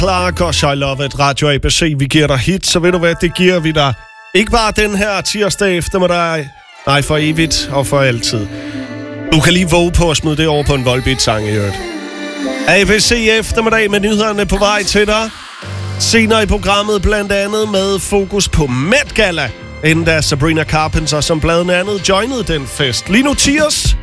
Clark og I Love It, Radio ABC. Vi giver dig hit, så ved du hvad, det giver vi dig. Ikke bare den her tirsdag eftermiddag, nej, for evigt og for altid. Du kan lige våge på at smide det over på en Volbeat-sang i øvrigt. ABC eftermiddag med nyhederne på vej til dig. Senere i programmet blandt andet med fokus på Met Gala. Inden da Sabrina Carpenter som blandt andet joinede den fest. Lige nu Tears